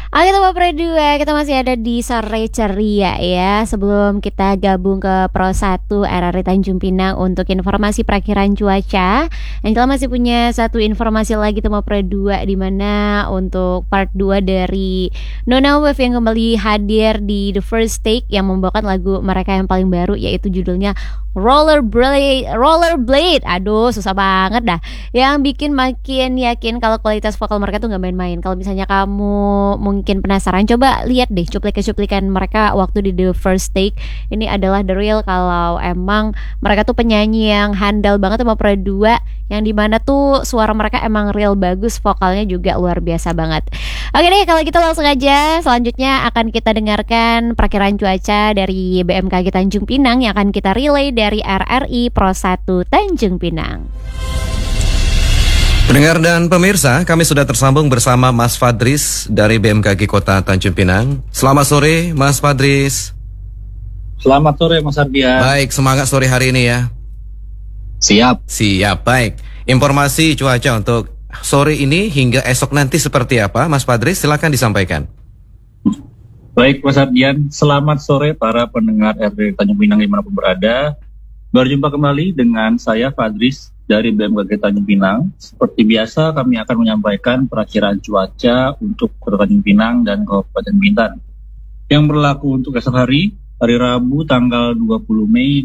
Oke teman Pro 2, kita masih ada di sore ceria ya. Sebelum kita gabung ke Pro 1 RRI Tanjung Pinang untuk informasi perakhiran cuaca, Angela masih punya satu informasi lagi teman Pro 2, di mana untuk part 2 dari Nona Wave yang kembali hadir di The First Take yang membawakan lagu mereka yang paling baru, yaitu judulnya Rollerblade. Aduh, susah banget dah. Yang bikin makin yakin kalau kualitas vokal mereka tuh nggak main-main. Kalau misalnya kamu mungkin penasaran, coba lihat deh cuplikan-cuplikan mereka waktu di The First Take. Ini adalah the real kalau emang mereka tuh penyanyi yang handal banget sama Pro 2, yang dimana tuh suara mereka emang real bagus, vokalnya juga luar biasa banget. Oke deh, kalau gitu langsung aja. Selanjutnya akan kita dengarkan perakiran cuaca dari BMKG Tanjung Pinang yang akan kita relay dari RRI Pro 1 Tanjung Pinang. Pendengar dan pemirsa, kami sudah tersambung bersama Mas Fadris dari BMKG Kota Tanjung Pinang. Selamat sore, Mas Fadris. Selamat sore, Mas Ardian. Baik, semangat sore hari ini ya. Siap, baik. Informasi cuaca untuk sore ini hingga esok nanti seperti apa, Mas Fadris? Silakan disampaikan. Baik, Mas Ardian. Selamat sore para pendengar RRI Tanjung Pinang dimanapun berada. Berjumpa kembali dengan saya, Fadris, dari BMKG Tanjung Pinang. Seperti biasa, kami akan menyampaikan perakhiran cuaca untuk Kota Tanjung Pinang dan Kabupaten Bintan yang berlaku untuk esok hari Rabu tanggal 20 Mei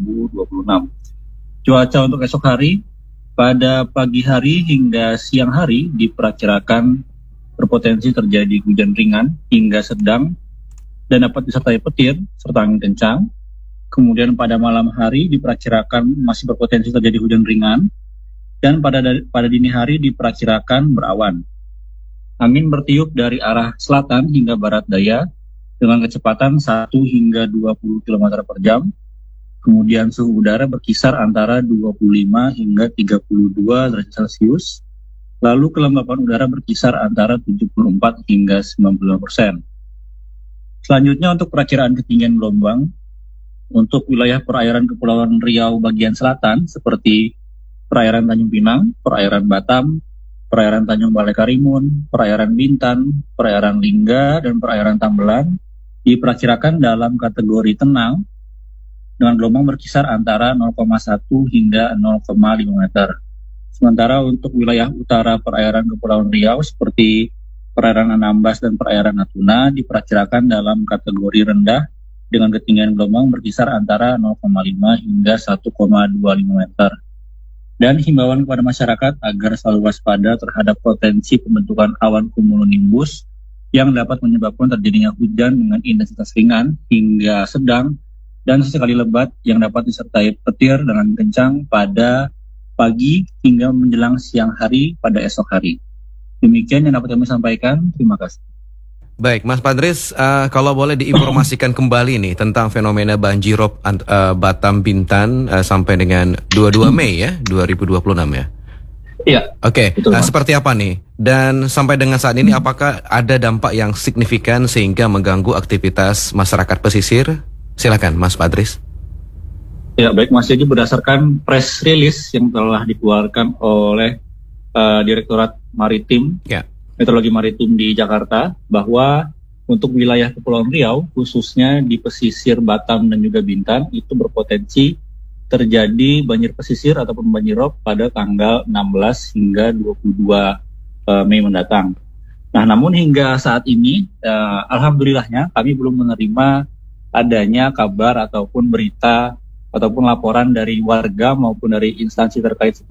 2026. Cuaca untuk esok hari, pada pagi hari hingga siang hari diperkirakan berpotensi terjadi hujan ringan hingga sedang dan dapat disertai petir serta angin kencang. Kemudian pada malam hari diperkirakan masih berpotensi terjadi hujan ringan, dan pada dini hari diperkirakan berawan. Angin bertiup dari arah selatan hingga barat daya dengan kecepatan 1 hingga 20 km per jam. Kemudian suhu udara berkisar antara 25 hingga 32 derajat Celcius. Lalu kelembapan udara berkisar antara 74 hingga 90%. Selanjutnya untuk perakiraan ketinggian gelombang, untuk wilayah perairan Kepulauan Riau bagian selatan seperti perairan Tanjung Pinang, perairan Batam, perairan Tanjung Balai Karimun, perairan Bintan, perairan Lingga, dan perairan Tambelan diperkirakan dalam kategori tenang dengan gelombang berkisar antara 0,1 hingga 0,5 meter. Sementara untuk wilayah utara perairan Kepulauan Riau seperti perairan Anambas dan perairan Natuna diperkirakan dalam kategori rendah dengan ketinggian gelombang berkisar antara 0,5 hingga 1,25 meter. Dan himbauan kepada masyarakat agar selalu waspada terhadap potensi pembentukan awan cumulonimbus yang dapat menyebabkan terjadinya hujan dengan intensitas ringan hingga sedang dan sesekali lebat yang dapat disertai petir dengan kencang pada pagi hingga menjelang siang hari pada esok hari. Demikian yang dapat kami sampaikan. Terima kasih. Baik, Mas Fadris, kalau boleh diinformasikan kembali nih tentang fenomena banjirop Batam Bintan sampai dengan 22 Mei ya, 2026 ya? Iya. Oke, seperti apa nih? Dan sampai dengan saat ini apakah ada dampak yang signifikan sehingga mengganggu aktivitas masyarakat pesisir? Silakan, Mas Fadris. Ya, baik Mas. Jadi berdasarkan press release yang telah dikeluarkan oleh Direktorat Maritim, Meteorologi Maritim di Jakarta, bahwa untuk wilayah Kepulauan Riau, khususnya di pesisir Batam dan juga Bintan, itu berpotensi terjadi banjir pesisir ataupun banjirop pada tanggal 16 hingga 22 Mei mendatang. Nah, namun hingga saat ini, alhamdulillahnya kami belum menerima adanya kabar ataupun berita ataupun laporan dari warga maupun dari instansi terkait